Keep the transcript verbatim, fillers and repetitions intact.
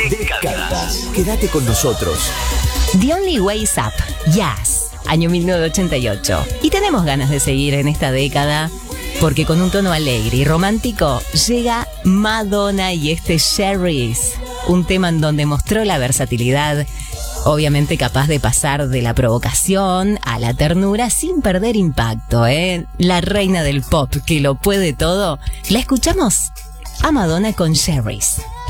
Décadas. Quédate con nosotros. The Only Way Is Up, Yes, año mil novecientos ochenta y ocho. Y tenemos ganas de seguir en esta década, porque con un tono alegre y romántico llega Madonna y este Cherries, un tema en donde mostró la versatilidad, obviamente capaz de pasar de la provocación a la ternura sin perder impacto, ¿eh? La reina del pop que lo puede todo. La escuchamos a Madonna con Cherries.